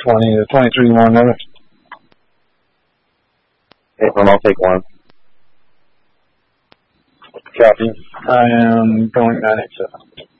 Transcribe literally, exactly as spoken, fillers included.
twenty to twenty-three, one minute. Okay, I'll take one. Copy. I am going nine eight seven.